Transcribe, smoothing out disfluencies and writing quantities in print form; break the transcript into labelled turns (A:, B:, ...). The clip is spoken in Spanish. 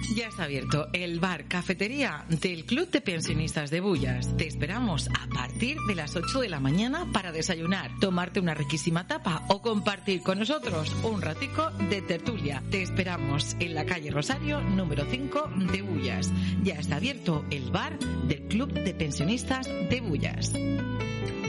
A: Ya está abierto el bar cafetería del Club de Pensionistas de Bullas. Te esperamos a partir de las 8 de la mañana para desayunar, tomarte una riquísima tapa o compartir con nosotros un ratico de tertulia. Te esperamos en la calle Rosario, número 5 de Bullas. Ya está abierto el bar del Club de Pensionistas de Bullas.